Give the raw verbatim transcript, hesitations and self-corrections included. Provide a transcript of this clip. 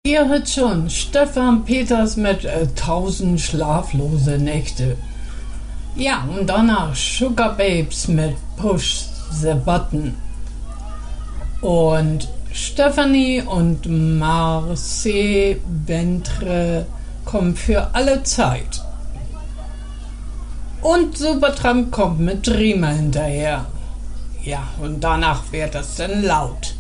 Ihr hört schon, Stefan Peters mit äh, tausend schlaflose Nächte. Ja, und danach Sugar Babes mit Push the Button. Und Stephanie und Marcel Ventre kommen für alle Zeit. Und Supertramp kommt mit Dreamer hinterher. Ja, und danach wird es dann laut.